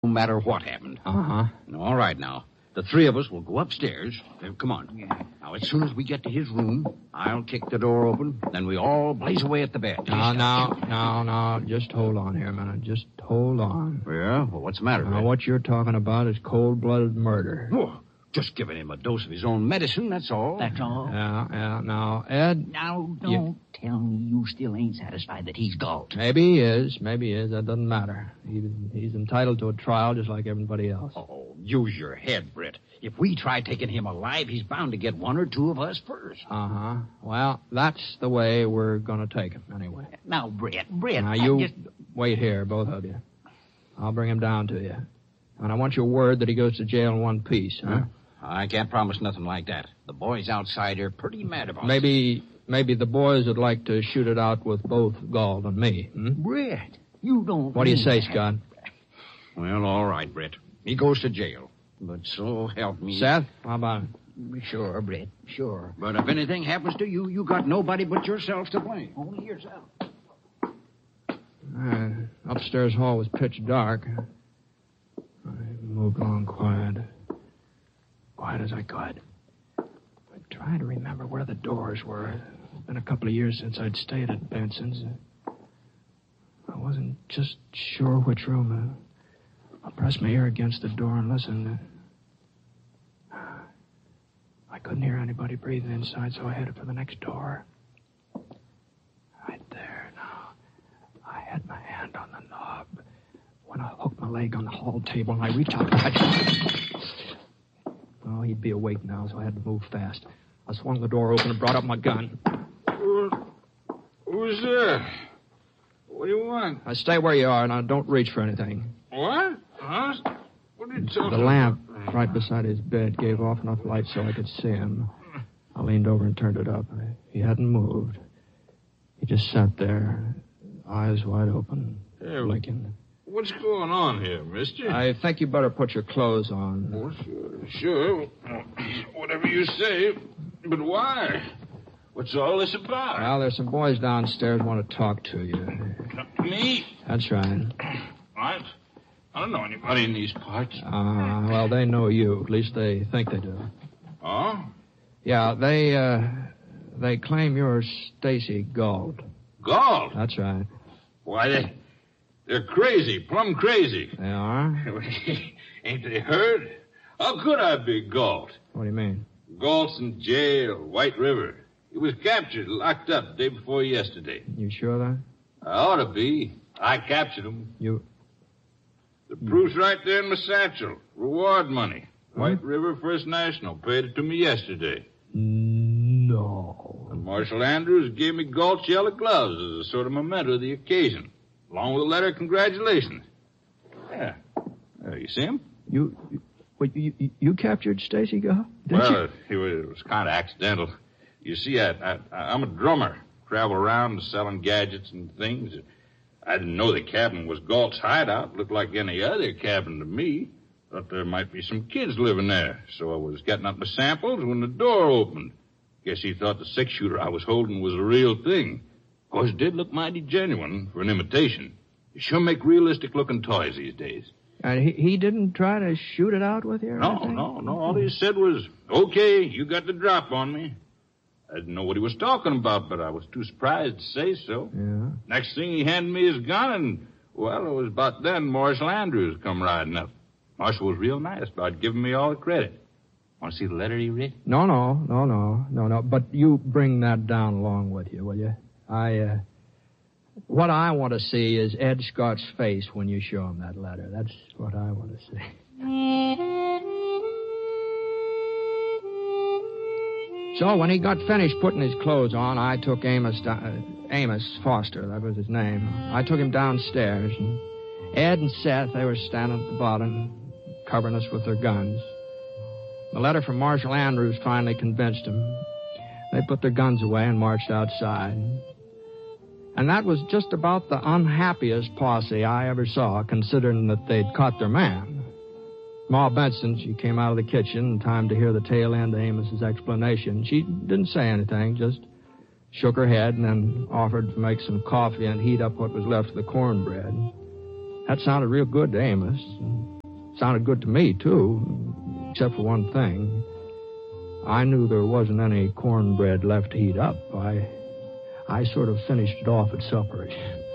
no matter what happened. Uh-huh. All right, now. The three of us will go upstairs. Come on. Yeah. Now, as soon as we get to his room, I'll kick the door open, then we all blaze away at the bed. No. Just hold on here a minute. Just hold on. Yeah? Well, what's the matter, Now, Red? what you're talking about is cold-blooded murder. Oh, just giving him a dose of his own medicine, that's all. That's all? Yeah. Now, Ed... Now, don't tell me you still ain't satisfied that he's Galt. Maybe he is. That doesn't matter. He's entitled to a trial just like everybody else. Oh, use your head, Britt. If we try taking him alive, he's bound to get one or two of us first. Uh-huh. Well, that's the way we're going to take him, anyway. Now, Brett, Now, you wait here, both of you. I'll bring him down to you. And I want your word that he goes to jail in one piece, huh? I can't promise nothing like that. The boys outside are pretty mad about it. Maybe the boys would like to shoot it out with both Galt and me. Brett, you don't... What do you say, Scott? Well, all right, Britt. He goes to jail. But so help me. Seth, how about it? Sure, Brett, sure. But if anything happens to you, you got nobody but yourself to blame. Only yourself. Upstairs hall was pitch dark. I moved along quiet as I could. I tried to remember where the doors were. It's been a couple of years since I'd stayed at Benson's. I wasn't just sure which room. I pressed my ear against the door and listened. I couldn't hear anybody breathing inside, so I headed for the next door. Right there now. I had my hand on the knob when I hooked my leg on the hall table and I reached out to touch. Oh, he'd be awake now, so I had to move fast. I swung the door open and brought up my gun. Who's there? What do you want? Stay where you are, and don't reach for anything. What? Huh? What are you talking about? The lamp right beside his bed gave off enough light so I could see him. I leaned over and turned it up. He hadn't moved. He just sat there, eyes wide open, blinking. What's going on here, mister? I think you better put your clothes on. Oh, sure. Whatever you say. But why? What's all this about? Well, there's some boys downstairs who want to talk to you. Me? That's right. What? I don't know anybody in these parts. Well, they know you. At least they think they do. Oh? Yeah, they claim you're Stacy Galt. Galt? That's right. Why, they're crazy, plumb crazy. They are? Ain't they heard? How could I be Galt? What do you mean? Galt's in jail, White River. He was captured, locked up day before yesterday. You sure that? I ought to be. I captured him. You... The proof's right there in my satchel. Reward money. White River First National paid it to me yesterday. No. And Marshal Andrews gave me Galt's yellow gloves as a sort of memento of the occasion, along with a letter of congratulations. Yeah. You see him? You captured Stacy Galt? Well, it was kind of accidental. You see, I'm a drummer. Travel around selling gadgets and things. I didn't know the cabin was Galt's hideout. Looked like any other cabin to me. Thought there might be some kids living there. So I was getting up my samples when the door opened. Guess he thought the six-shooter I was holding was a real thing. Of course, it did look mighty genuine for an imitation. You sure make realistic-looking toys these days. And he didn't try to shoot it out with you? No. All he said was, okay, you got the drop on me. I didn't know what he was talking about, but I was too surprised to say so. Yeah. Next thing, he handed me his gun, and, well, it was about then Marshal Andrews come riding up. Marshal was real nice about giving me all the credit. Want to see the letter he wrote? No. But you bring that down along with you, will you? What I want to see is Ed Scott's face when you show him that letter. That's what I want to see. So when he got finished putting his clothes on, I took Amos Foster, that was his name. I took him downstairs, and Ed and Seth, they were standing at the bottom, covering us with their guns. The letter from Marshal Andrews finally convinced them. They put their guns away and marched outside. And that was just about the unhappiest posse I ever saw, considering that they'd caught their man. Ma Benson, she came out of the kitchen in time to hear the tail end of Amos's explanation. She didn't say anything, just shook her head and then offered to make some coffee and heat up what was left of the cornbread. That sounded real good to Amos. Sounded good to me, too, except for one thing. I knew there wasn't any cornbread left to heat up. I sort of finished it off at supper.